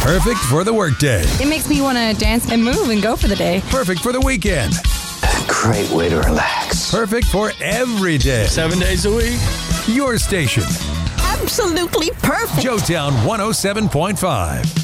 Perfect for the workday. It makes me want to dance and move and go for the day. Perfect for the weekend. Great way to relax. Perfect for every day. 7 days a week. Your station. Absolutely perfect. Joetown 107.5.